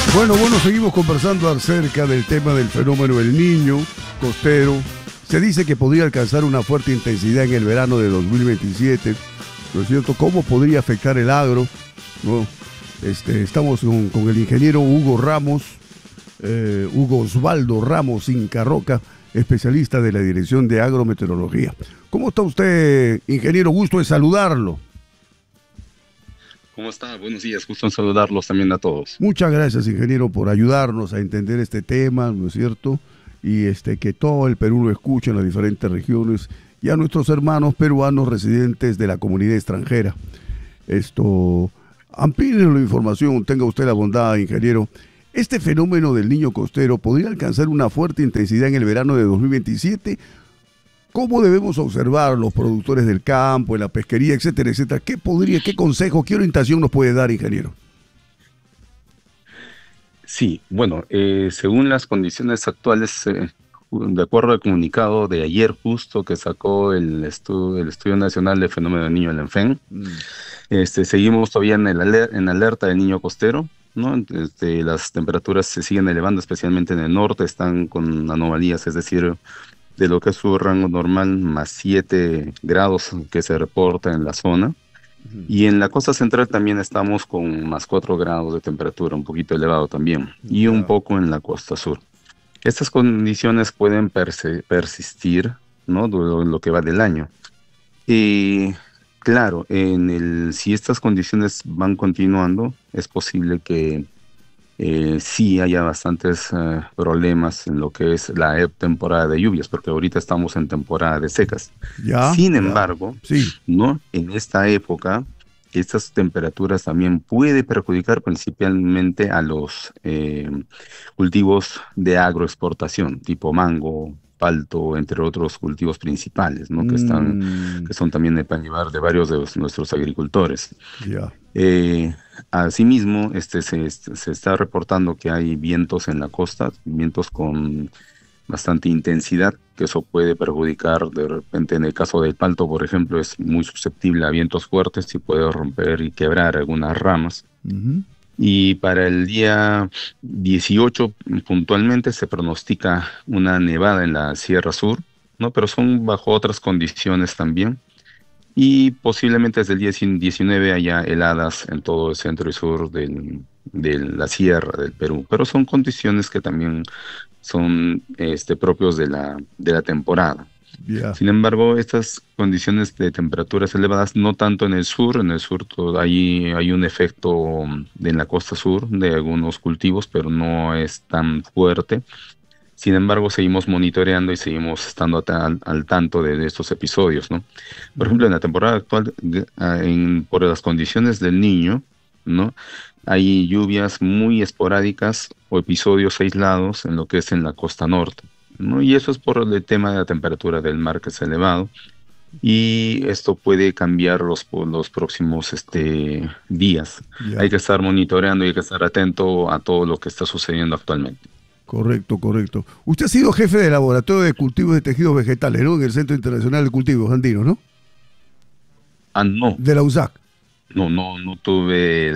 Bueno, seguimos conversando acerca del tema del fenómeno del Niño costero. Se dice que podría alcanzar una fuerte intensidad en el verano de 2027, ¿no es cierto? ¿Cómo podría afectar el agro? ¿No? Estamos con el ingeniero Hugo Ramos, Hugo Osvaldo Ramos Incarroca, especialista de la Dirección de Agrometeorología. ¿Cómo está usted, ingeniero? Gusto de saludarlo. ¿Cómo está? Buenos días, gusto en saludarlos también a todos. Muchas gracias, ingeniero, por ayudarnos a entender este tema, ¿no es cierto? Y que todo el Perú lo escuche en las diferentes regiones y a nuestros hermanos peruanos residentes de la comunidad extranjera. Amplíenos la información, tenga usted la bondad, ingeniero. Este fenómeno del Niño costero podría alcanzar una fuerte intensidad en el verano de 2027. ¿Cómo debemos observar los productores del campo, en la pesquería, etcétera, etcétera? ¿Qué consejo, qué orientación nos puede dar, ingeniero? Sí, bueno, según las condiciones actuales, de acuerdo al comunicado de ayer justo que sacó el Estudio Nacional de Fenómeno del Niño, el ENFEN, seguimos todavía en alerta del Niño costero, ¿no? Las temperaturas se siguen elevando, especialmente en el norte, están con anomalías, es decir, de lo que es su rango normal, más 7 grados que se reporta en la zona. Y en la costa central también estamos con más 4 grados de temperatura, un poquito elevado también, y un poco en la costa sur. Estas condiciones pueden persistir, ¿no? Lo que va del año. Y claro, si estas condiciones van continuando, es posible que sí haya bastantes problemas en lo que es la temporada de lluvias, porque ahorita estamos en temporada de secas. Sin embargo, sí, ¿no? En esta época, estas temperaturas también puede perjudicar principalmente a los cultivos de agroexportación, tipo mango, palto, entre otros cultivos principales, ¿no? Que son también de pan llevar de varios de nuestros agricultores. Asimismo, se está reportando que hay vientos en la costa, vientos con bastante intensidad, que eso puede perjudicar de repente. En el caso del palto, por ejemplo, es muy susceptible a vientos fuertes y puede romper y quebrar algunas ramas. Y para el día 18 puntualmente se pronostica una nevada en la Sierra Sur, ¿no? Pero son bajo otras condiciones también. Y posiblemente desde el día 19 haya heladas en todo el centro y sur de la sierra del Perú. Pero son condiciones que también son propios de la temporada. Sin embargo, estas condiciones de temperaturas elevadas, no tanto en el sur hay un efecto en la costa sur de algunos cultivos, pero no es tan fuerte. Sin embargo, seguimos monitoreando y seguimos estando al tanto de estos episodios, ¿no? Por ejemplo, en la temporada actual, por las condiciones del Niño, ¿no? Hay lluvias muy esporádicas o episodios aislados en lo que es en la costa norte, ¿no? Y eso es por el tema de la temperatura del mar, que es elevado. Y esto puede cambiar los próximos días. Hay que estar monitoreando y hay que estar atento a todo lo que está sucediendo actualmente. Correcto. Usted ha sido jefe de laboratorio de cultivos de tejidos vegetales, ¿no? En el Centro Internacional de Cultivos Andinos, ¿no? No. De la USAC. No tuve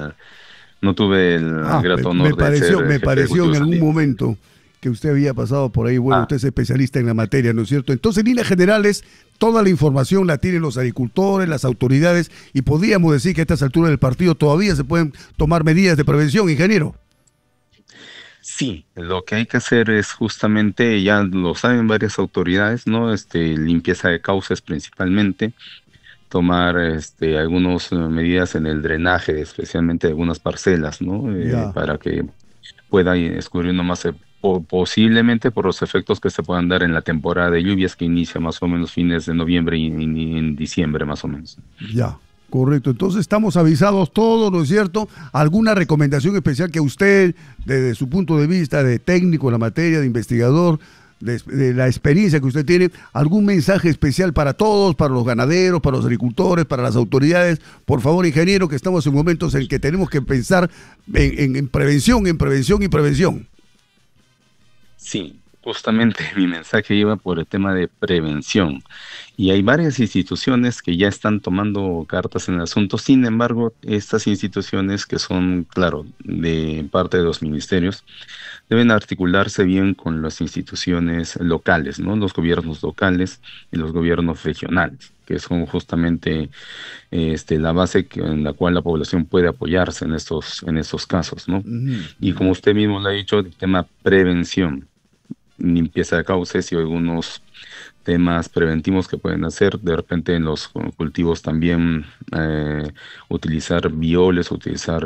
el grato honor de ser me jefe pareció de en algún andinos. momento que usted había pasado por ahí. Bueno, usted es especialista en la materia, ¿no es cierto? Entonces, en líneas generales, toda la información la tienen los agricultores, las autoridades, y podríamos decir que a estas alturas del partido todavía se pueden tomar medidas de prevención, ingeniero. Sí, lo que hay que hacer es justamente, ya lo saben varias autoridades, ¿no? Limpieza de cauces principalmente, tomar algunas medidas en el drenaje, especialmente de algunas parcelas, ¿no? Para que pueda ir escurriendo más, posiblemente por los efectos que se puedan dar en la temporada de lluvias que inicia más o menos fines de noviembre y en diciembre más o menos. Ya. Correcto, entonces estamos avisados todos, ¿no es cierto? ¿Alguna recomendación especial que usted, desde su punto de vista de técnico en la materia, de investigador, de la experiencia que usted tiene, algún mensaje especial para todos, para los ganaderos, para los agricultores, para las autoridades? Por favor, ingeniero, que estamos en momentos en que tenemos que pensar en prevención, en prevención y prevención. Sí, Justamente mi mensaje iba por el tema de prevención y hay varias instituciones que ya están tomando cartas en el asunto. Sin embargo, estas instituciones que son, claro, de parte de los ministerios, deben articularse bien con las instituciones locales, ¿no? Los gobiernos locales y los gobiernos regionales, que son justamente la base en la cual la población puede apoyarse en estos casos, ¿no? Ujú, Y ujú. como usted mismo lo ha dicho, el tema prevención, limpieza de cauces y algunos temas preventivos que pueden hacer. De repente en los cultivos también utilizar bioles, utilizar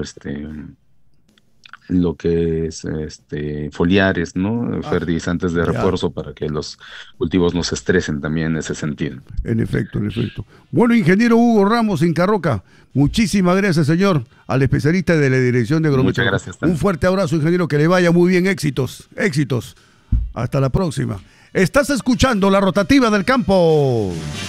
lo que es foliares, ¿no? Ah, Fertilizantes de ya, refuerzo para que los cultivos no se estresen también en ese sentido. en efecto, en efecto. Bueno, ingeniero Hugo Ramos Incarroca, muchísimas gracias, señor, al especialista de la Dirección de Muchas Agrométrica. gracias Un también. fuerte abrazo, ingeniero, que le vaya muy bien, éxitos, éxitos. Hasta la próxima. Estás escuchando La Rotativa del Campo.